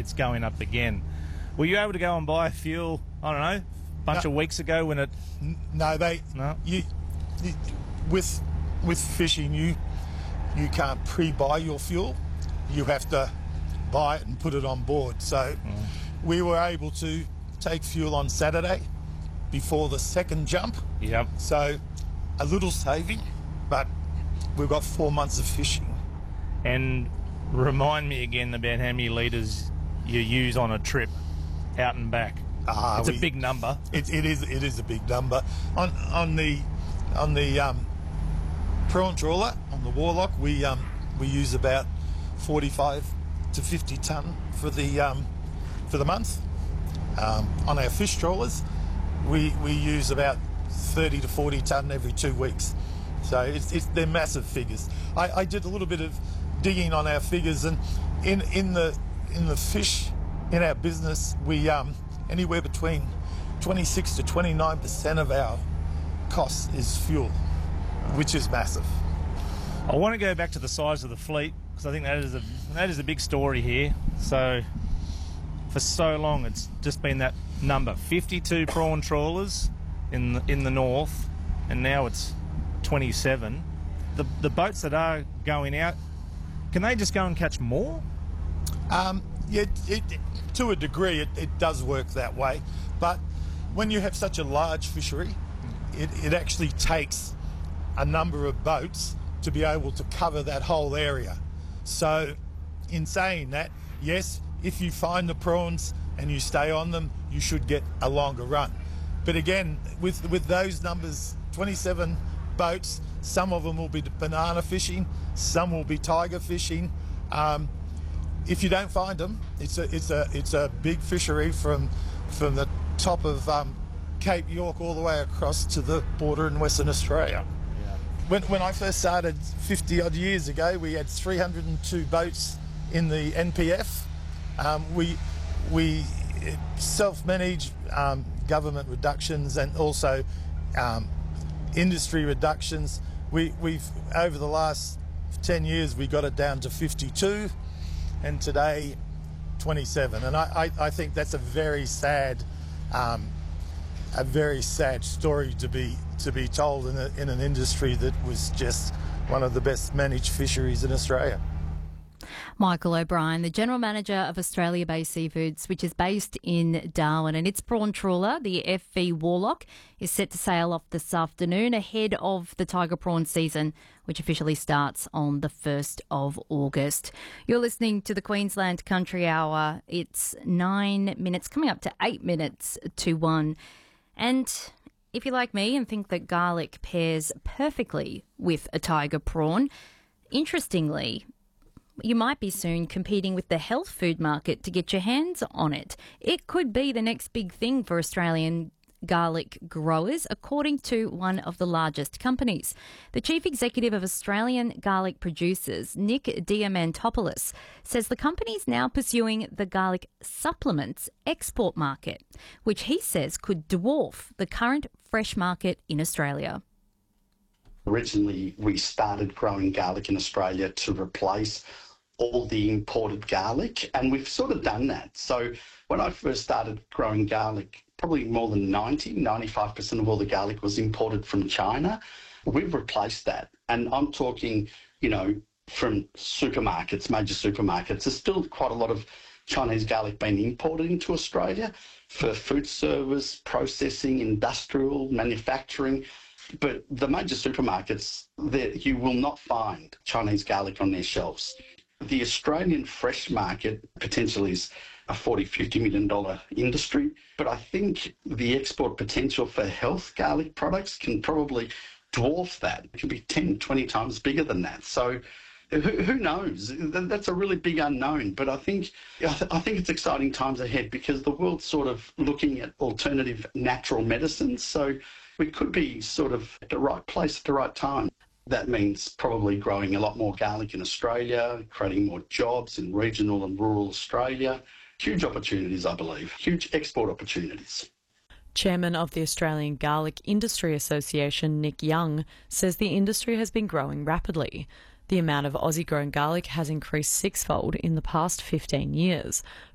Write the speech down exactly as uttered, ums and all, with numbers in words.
it's going up again. Were you able to go and buy fuel, I don't know, a bunch No. of weeks ago when it... N- No, they. No? You, you with with fishing, you you can't pre-buy your fuel. You have to buy it and put it on board. So we were able to take fuel on Saturday before the second jump. Yep. So a little saving, but we've got four months of fishing. And remind me again about how many litres you use on a trip out and back. Ah, It's we- a big number. It, it is. It is a big number on on the on the um, prawn trawler on the Warlock. We um, we use about forty-five to fifty ton for the um, for the month. Um, on our fish trawlers, we we use about thirty to forty ton every two weeks. So it's, it's they're massive figures. I, I did a little bit of digging on our figures, and in in the in the fish in our business, we um, anywhere between twenty-six to twenty-nine percent of our cost is fuel, which is massive. I want to go back to the size of the fleet because I think that is a that is a big story here. So for so long, it's just been that number: fifty-two prawn trawlers in the, in the north, and now it's twenty-seven. The the boats that are going out, can they just go and catch more? Um, yeah, it, it, to a degree, it, it does work that way. But when you have such a large fishery, it, it actually takes a number of boats to be able to cover that whole area. So in saying that, yes, if you find the prawns and you stay on them, you should get a longer run. But again, with, with those numbers, twenty-seven boats, some of them will be banana fishing, some will be tiger fishing. Um, if you don't find them, it's a it's a it's a big fishery from from the top of um, Cape York all the way across to the border in Western Australia. Yeah. When when I first started fifty odd years ago, we had three hundred two boats in the N P F. Um, we we self-manage um, government reductions and also um, industry reductions. We we've over the last ten years we got it down to fifty-two. And today, twenty-seven. And I, I, I think that's a very sad, um, a very sad story to be to be told in, a, in an industry that was just one of the best managed fisheries in Australia. Michael O'Brien, the General Manager of Australia Bay Seafoods, which is based in Darwin, and its prawn trawler, the F V Warlock, is set to sail off this afternoon ahead of the tiger prawn season, which officially starts on the first of August. You're listening to the Queensland Country Hour. It's nine minutes, coming up to eight minutes to one. And if you're like me and think that garlic pairs perfectly with a tiger prawn, interestingly, you might be soon competing with the health food market to get your hands on it. It could be the next big thing for Australian garlic growers, according to one of the largest companies. The Chief Executive of Australian Garlic Producers, Nick Diamantopoulos, says the company is now pursuing the garlic supplements export market, which he says could dwarf the current fresh market in Australia. Originally, we started growing garlic in Australia to replace all the imported garlic, and we've sort of done that. So when I first started growing garlic, probably more than ninety, ninety-five percent of all the garlic was imported from China. We've replaced that. And I'm talking, you know, from supermarkets, major supermarkets. There's still quite a lot of Chinese garlic being imported into Australia for food service, processing, industrial, manufacturing. But the major supermarkets, that you will not find Chinese garlic on their shelves. The Australian fresh market potentially is a forty, fifty million dollar industry, but I think the export potential for health garlic products can probably dwarf that. It can be ten, twenty times bigger than that. So who, who knows? That's a really big unknown, but I think I think it's exciting times ahead because the world's sort of looking at alternative natural medicines. So we could be sort of at the right place at the right time. That means probably growing a lot more garlic in Australia, creating more jobs in regional and rural Australia. Huge opportunities, I believe. Huge export opportunities. Chairman of the Australian Garlic Industry Association, Nick Young, says the industry has been growing rapidly. The amount of Aussie-grown garlic has increased sixfold in the past fifteen years,